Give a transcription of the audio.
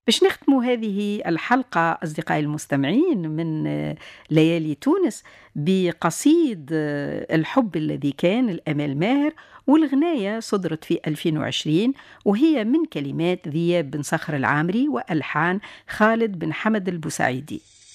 باش نختموا هذه الحلقة أصدقائي المستمعين من ليالي تونس بقصيد الحب الذي كان الأمال ماهر، والغناية صدرت في 2020 وهي من كلمات ذياب بن صخر العامري وألحان خالد بن حمد البوسعيدي.